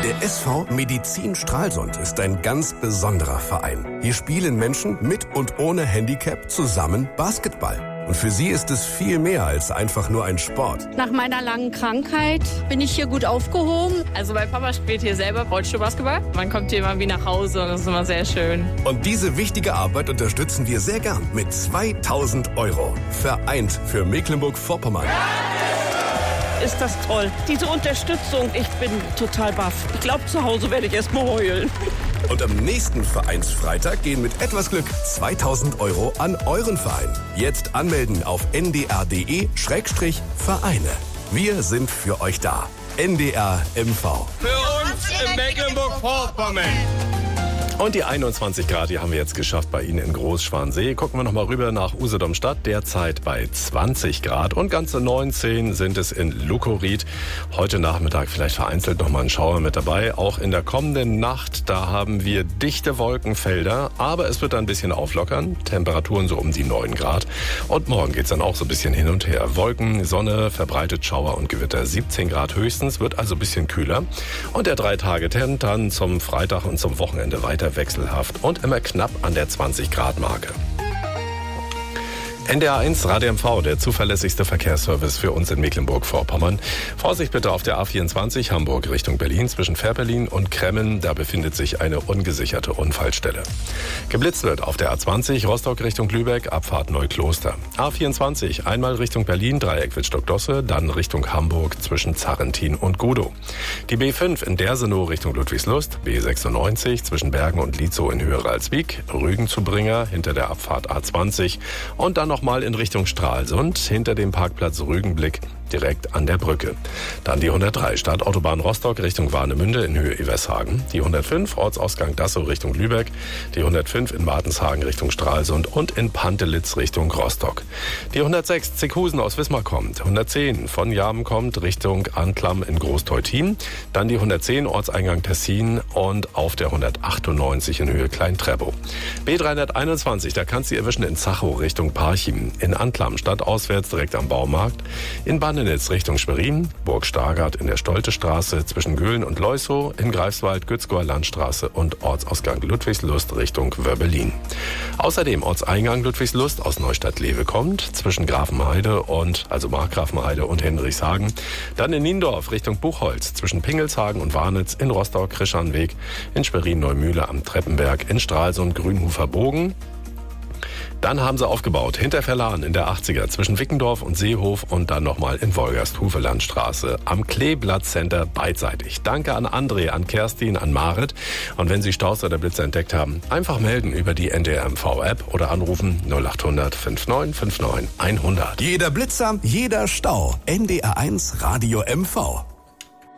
Der SV Medizin Stralsund ist ein ganz besonderer Verein. Hier spielen Menschen mit und ohne Handicap zusammen Basketball. Und für sie ist es viel mehr als einfach nur ein Sport. Nach meiner langen Krankheit bin ich hier gut aufgehoben. Also mein Papa spielt hier selber Rollstuhlbasketball. Man kommt hier immer wie nach Hause und das ist immer sehr schön. Und diese wichtige Arbeit unterstützen wir sehr gern mit 2.000 €. Vereint für Mecklenburg-Vorpommern. Ist das toll. Diese Unterstützung, ich bin total baff. Ich glaube, zu Hause werde ich erst mal heulen. Und am nächsten Vereinsfreitag gehen mit etwas Glück 2.000 € an euren Verein. Jetzt anmelden auf ndr.de/Vereine. Wir sind für euch da. NDR MV. Für uns in Mecklenburg-Vorpommern. Und die 21 Grad, die haben wir jetzt geschafft bei Ihnen in Großschwansee. Gucken wir noch mal rüber nach Usedom-Stadt, derzeit bei 20 Grad. Und ganze 19 sind es in Lukowied. Heute Nachmittag vielleicht vereinzelt noch mal ein Schauer mit dabei. Auch in der kommenden Nacht, da haben wir dichte Wolkenfelder. Aber es wird ein bisschen auflockern. Temperaturen so um die 9 Grad. Und morgen geht's dann auch so ein bisschen hin und her. Wolken, Sonne, verbreitet Schauer und Gewitter. 17 Grad höchstens, wird also ein bisschen kühler. Und der 3-Tage-Trend dann zum Freitag und zum Wochenende weiter wechselhaft und immer knapp an der 20-Grad-Marke. NDR1 Radio MV, der zuverlässigste Verkehrsservice für uns in Mecklenburg-Vorpommern. Vorsicht bitte auf der A24 Hamburg Richtung Berlin zwischen Fährberlin und Kremmen. Da befindet sich eine ungesicherte Unfallstelle. Geblitzt wird auf der A20 Rostock Richtung Lübeck, Abfahrt Neukloster. A24 einmal Richtung Berlin, Dreieck Wittstock-Dosse, dann Richtung Hamburg zwischen Zarrentin und Gudow. Die B5 in Dersenow Richtung Ludwigslust, B96 zwischen Bergen und Lietzow in Höhe Ralswiek, Rügen-Zubringer hinter der Abfahrt A20 und dann nochmal in Richtung Stralsund, hinter dem Parkplatz Rügenblick, direkt an der Brücke. Dann die 103 Startautobahn Rostock Richtung Warnemünde in Höhe Evershagen, die 105 Ortsausgang Dassow Richtung Lübeck, die 105 in Martenshagen Richtung Stralsund und in Pantelitz Richtung Rostock. Die 106 Zickhusen aus Wismar kommt, 110 von Jamen kommt Richtung Anklam in Großteutin, dann die 110 Ortseingang Tessin und auf der 198 in Höhe Klein-Treppow. B321, da kannst du erwischen in Zachow Richtung Parchim, in Anklam stadtauswärts direkt am Baumarkt, in Bannenitz Richtung Schwerin, Burg Stargard in der Stoltestraße zwischen Göhlen und Leusow, in Greifswald Gützkower Landstraße und Ortsausgang Ludwigslust Richtung Wörbelin. Außerdem Ortseingang Ludwigslust aus Neustadt-Lewe kommt, zwischen Grafenheide und, also Markgrafenheide und Hendrichshagen. Dann in Niendorf Richtung Buchholz, zwischen Pingelshagen und Warnitz, in Rostock Krischanweg, in Schwerin Neumühle am Treppenberg, in Stralsund Grünhufer Bogen. Dann haben sie aufgebaut, hinter Verlan in der 80er, zwischen Wickendorf und Seehof und dann nochmal in Wolgast-Hufelandstraße am Kleeblatt-Center beidseitig. Danke an André, an Kerstin, an Marit. Und wenn Sie Staus oder Blitze entdeckt haben, einfach melden über die NDR MV-App oder anrufen 0800 59 59 100. Jeder Blitzer, jeder Stau. NDR1 Radio MV.